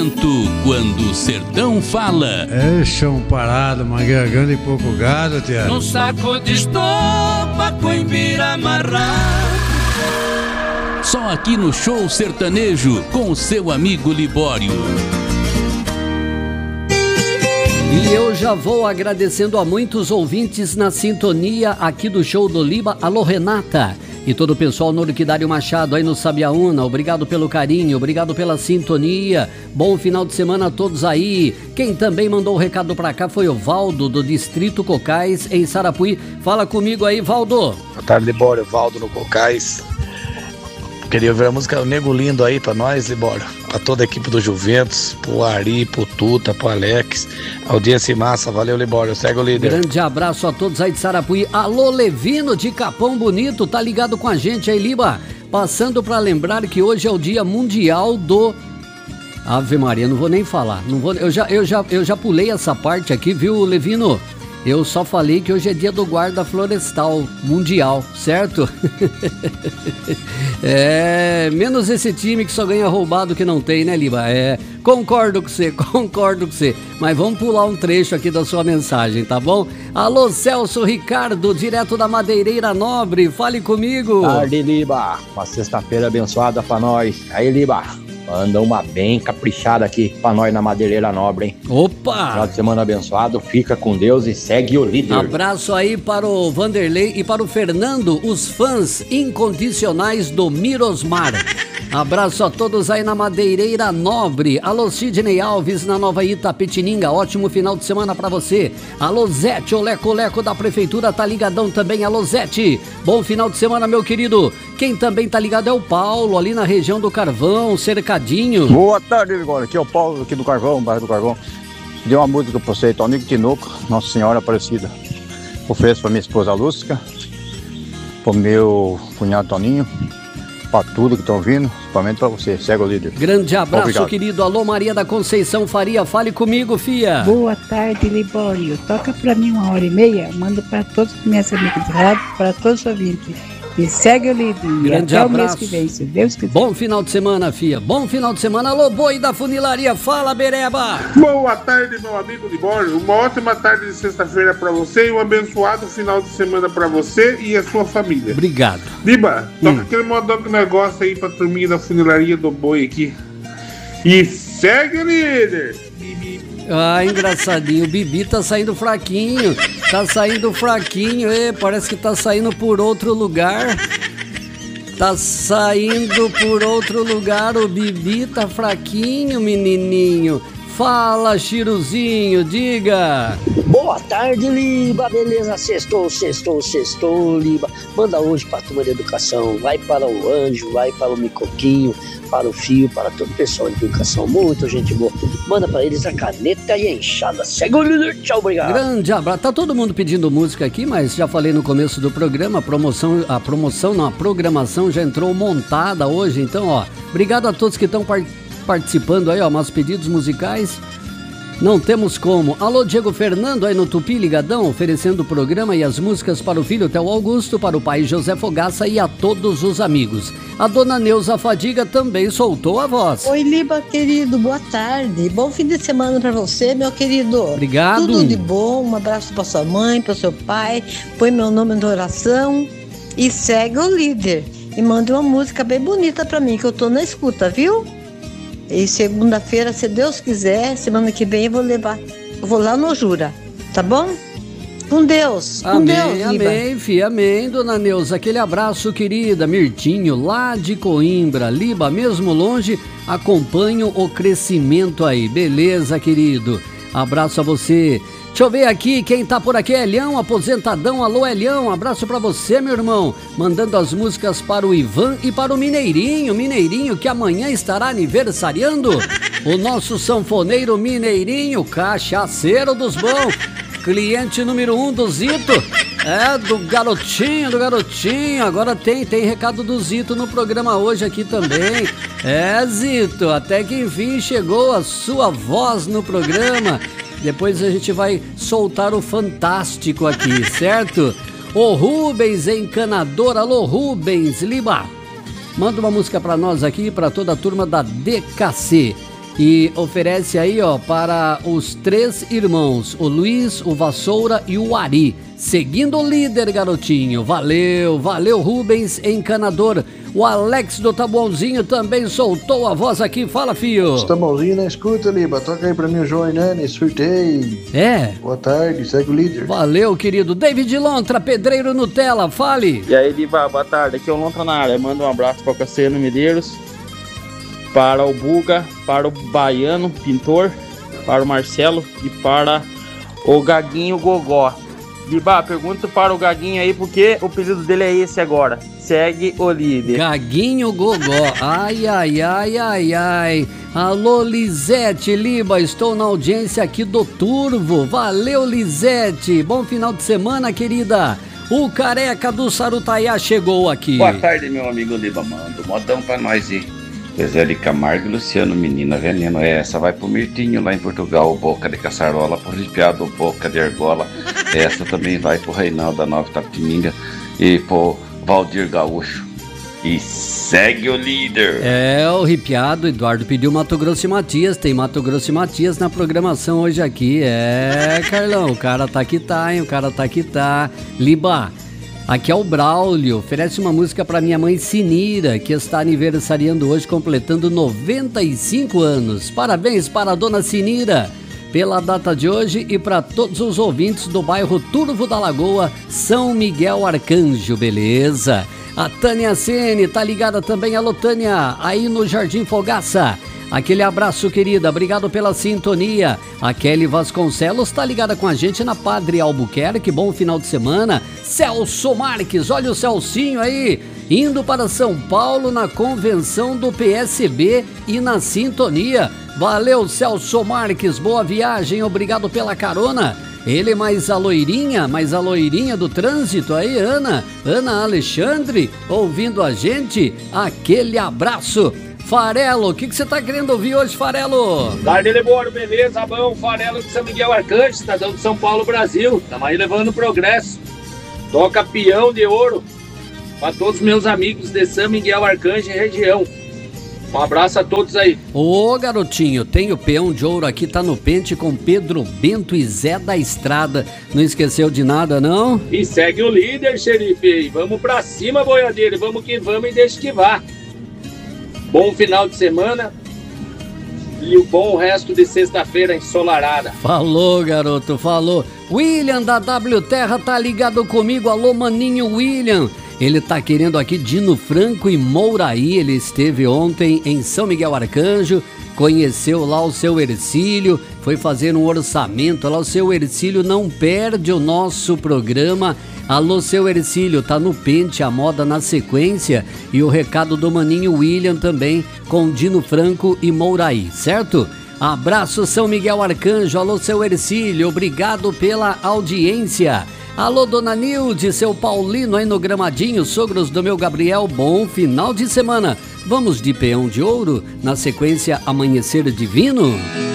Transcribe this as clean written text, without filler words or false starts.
momento quando o sertão fala. É chão parado, mangueirando e pouco gado, tia. No saco de estopa, coimbira amarrado. Só aqui no Show Sertanejo, com o seu amigo Libório. E eu já vou agradecendo a muitos ouvintes na sintonia aqui do Show do Liba. Alô, Renata. E todo o pessoal no Orquidário Machado aí no Sabiaúna, obrigado pelo carinho, obrigado pela sintonia. Bom final de semana a todos aí. Quem também mandou o recado pra cá foi o Valdo, do Distrito Cocais, em Sarapuí. Fala comigo aí, Valdo. Boa tarde, Libório. Valdo no Cocais. Queria ver a música Nego Lindo aí pra nós, Libório. Pra toda a equipe do Juventus, pro Ari, pro Tuta, pro Alex. Audiência em massa, valeu, Libório. Segue o líder. Grande abraço a todos aí de Sarapuí. Alô, Levino de Capão Bonito, tá ligado com a gente aí, Liba? Passando pra lembrar que hoje é o Dia Mundial do... Ave Maria, não vou nem falar. Não vou... eu já pulei essa parte aqui, viu, Levino? Eu só falei que hoje é dia do guarda florestal mundial, certo? Menos esse time que só ganha roubado que não tem, né, Liba? Concordo com você. Mas vamos pular um trecho aqui da sua mensagem, tá bom? Alô, Celso Ricardo, direto da Madeireira Nobre, fale comigo. Tarde, Liba. Uma sexta-feira abençoada pra nós. Aí, Liba. Manda uma bem caprichada aqui pra nós na Madeireira Nobre, hein? Opa! Final de semana abençoado, fica com Deus e segue o líder. Abraço aí para o Vanderlei e para o Fernando, os fãs incondicionais do Mirosmar. Abraço a todos aí na Madeireira Nobre. Alô, Sidney Alves na Nova Itapetininga, ótimo final de semana pra você. Alô, Zete, o Leco da Prefeitura tá ligadão também. Alô, Zete, bom final de semana, meu querido. Quem também tá ligado é o Paulo, ali na região do Carvão, Cercadinho. Boa tarde, agora. Aqui é o Paulo, aqui do Carvão, bairro do Carvão. Deu uma música pra você, Tonico Tinoco, Nossa Senhora Aparecida. Ofereço pra minha esposa Lúcia, pro meu cunhado Toninho, pra tudo que estão ouvindo, principalmente pra você. Segue o líder. Grande abraço, obrigado, querido. Alô, Maria da Conceição Faria, fale comigo, fia. Boa tarde, Libório. Toca pra mim 1h30, manda pra todos os meus amigos de rádio, para todos os ouvintes. E segue o líder. Grande até abraço. o mês que vem, se Deus quiser. Bom final de semana, fia. Bom final de semana. Alô, Boi da Funilaria. Fala, Bereba. Boa tarde, meu amigo Libório. Uma ótima tarde de sexta-feira pra você e um abençoado final de semana pra você e a sua família. Obrigado. Liba, toca aquele modão que negócio aí pra turminha da Funilaria do Boi aqui. E segue o líder. Ah, engraçadinho. O Bibi tá saindo fraquinho. Parece que tá saindo por outro lugar. O Bibi tá fraquinho, menininho. Fala, Chiruzinho, diga. Boa tarde, Liba. Beleza? Sextou, Liba. Manda hoje pra turma de educação. Vai para o Anjo, vai para o Micoquinho, para o Fio, para todo o pessoal de educação. Muito gente boa. Manda pra eles a caneta e a enxada. Segue o líder. Tchau, obrigado. Grande abraço. Tá todo mundo pedindo música aqui, mas já falei no começo do programa, a programação já entrou montada hoje. Então, ó, obrigado a todos que estão participando aí, ó, nossos pedidos musicais. Não temos como. Alô, Diego Fernando aí no Tupi ligadão, oferecendo o programa e as músicas para o filho Theo Augusto, para o pai José Fogaça e a todos os amigos. A dona Neuza Fadiga também soltou a voz. Oi, Liba, querido, boa tarde. Bom fim de semana para você, meu querido. Obrigado. Tudo de bom, um abraço para sua mãe, para seu pai. Põe meu nome na oração e segue o líder. E manda uma música bem bonita para mim, que eu tô na escuta, viu? E segunda-feira, se Deus quiser, semana que vem eu vou lá no Jura, tá bom? Com Deus, amém, filha, amém, dona Neuza, aquele abraço, querida. Mirtinho, lá de Coimbra, Liba, mesmo longe, acompanho o crescimento aí, beleza, querido? Abraço a você. Deixa eu ver aqui, quem tá por aqui é Elião, aposentadão. Alô, Elião, abraço pra você, meu irmão. Mandando as músicas para o Ivan e para o Mineirinho, que amanhã estará aniversariando. O nosso sanfoneiro Mineirinho, cachaceiro dos bons, cliente número 1 do Zito. Do garotinho. Agora tem recado do Zito no programa hoje aqui também. Zito, até que enfim chegou a sua voz no programa. Depois a gente vai soltar o Fantástico aqui, certo? O Rubens Encanador. Alô, Rubens, Liba. Manda uma música pra nós aqui, pra toda a turma da DKC. e oferece aí, ó, para os 3 irmãos, o Luiz, o Vassoura e o Ari. Seguindo o líder, garotinho. Valeu, valeu, Rubens Encanador. O Alex do Tabuãozinho também soltou a voz aqui. Fala, fio. Tabuãozinho na escuta, Liba. Toca aí pra mim o João Hernani, surtei. É. Boa tarde, segue o líder. Valeu, querido. David Lontra, pedreiro Nutella, fale. E aí, Liba, boa tarde. Aqui é o Lontra na área. Manda um abraço para o Cassiano Medeiros, para o Buga, para o Baiano Pintor, para o Marcelo e para o Gaguinho Gogó. Liba, pergunta para o Gaguinho aí porque o pedido dele é esse agora. Segue o líder. Gaguinho Gogó. Ai, ai, ai, ai, ai. Alô, Lisete, Liba, estou na audiência aqui do Turvo. Valeu, Lisete. Bom final de semana, querida. O careca do Sarutaiá chegou aqui. Boa tarde, meu amigo Liba. Manda um modão pra nós aí. Zé de Camargo e Luciano, menina veneno. Essa vai pro Mirtinho lá em Portugal, Boca de Caçarola, pro Ripiado, Boca de Argola. Essa também vai pro Reinaldo da Nova Tapetininga e pro Valdir Gaúcho. E segue o líder. É, o Ripiado, Eduardo pediu Mato Grosso e Matias. Tem Mato Grosso e Matias na programação hoje aqui. É, Carlão, o cara tá que tá, hein? O cara tá que tá. Liba, aqui é o Braulio, oferece uma música para minha mãe Sinira, que está aniversariando hoje, completando 95 anos. Parabéns para a dona Sinira pela data de hoje e para todos os ouvintes do bairro Turvo da Lagoa, São Miguel Arcanjo, beleza? A Tânia Sene tá ligada também, alô Tânia, aí no Jardim Fogaça. Aquele abraço, querida, obrigado pela sintonia. A Kelly Vasconcelos tá ligada com a gente na Padre Albuquerque, bom final de semana. Celso Marques, olha o Celcinho aí, indo para São Paulo na convenção do PSB e na sintonia. Valeu, Celso Marques, boa viagem, obrigado pela carona. Ele mais a loirinha do trânsito aí, Ana Alexandre, ouvindo a gente, aquele abraço. Farelo, o que você tá querendo ouvir hoje, Farelo? Tarde, Libório, beleza? Bom, Farelo de São Miguel Arcanjo, cidadão de São Paulo, Brasil. Estamos aí levando o progresso. Toca Peão de Ouro para todos os meus amigos de São Miguel Arcanjo e região. Um abraço a todos aí. Ô, garotinho, tem o Peão de Ouro aqui, tá no pente com Pedro Bento e Zé da Estrada. Não esqueceu de nada, não? E segue o líder, xerife. Vamos pra cima, boiadeiro. Vamos que vamos e deixa que vá. Bom final de semana e o bom resto de sexta-feira ensolarada. Falou, garoto, falou. William da W Terra tá ligado comigo. Alô, maninho William. Ele tá querendo aqui Dino Franco e Mouraí. Ele esteve ontem em São Miguel Arcanjo, conheceu lá o seu Ercílio, foi fazer um orçamento lá. O seu Ercílio não perde o nosso programa. Alô, seu Ercílio, tá no pente, a moda na sequência. E o recado do maninho William também com Dino Franco e Mouraí, certo? Abraço, São Miguel Arcanjo. Alô, seu Ercílio, obrigado pela audiência. Alô, dona Nilde, seu Paulino aí no Gramadinho, sogros do meu Gabriel, bom final de semana. Vamos de Peão de Ouro, na sequência Amanhecer Divino.